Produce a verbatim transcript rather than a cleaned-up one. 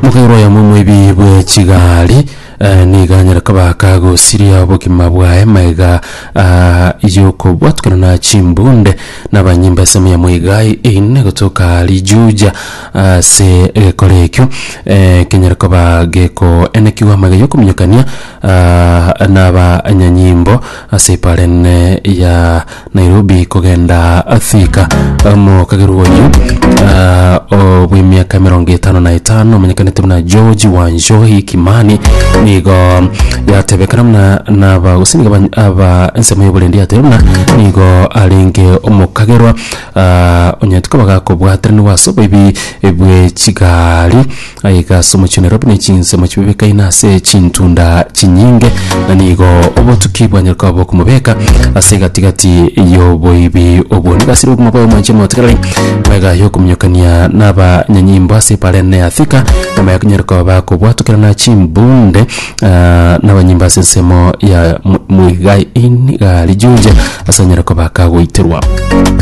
mukero ya mumwe bibwe kigali ni ganyira kabaka go siria bukima bwae maiga yuko bwatukana na chimbunde n'abanyimba sema ya mwigai ine kutoka lijuja se kolekyo kenyera kabage ko enekiwa maga yuko mnyakania n'aba nyanyimbo se parene ya Nairobi kogenda Afrika mu kageruwo yu obwimya mirongo itano na itano manyakane tuna George Wanjohi Kimani nigo yatebekana na naba gusinga aba ensema y'obulendi yateruna nigo alinge omukagerwa onyatuka bagako bwatreni waso bibi ebwe kigali ayiga somo Nairobi ni kinse mu kibeka inase chintunda kinyinge na nigo obotukibwa nyarwa bwo kumubeka asega tigati yobo ibi oboni gasiri kumaba manje motekali baga yo kumnyokania naba nyanyimbo ase parene Afrika na yakanyarwa bako bwatukana na chimbunde n'abanyimba sensemo ya mwigai in lijuja asanyira ko bakagoiterwa.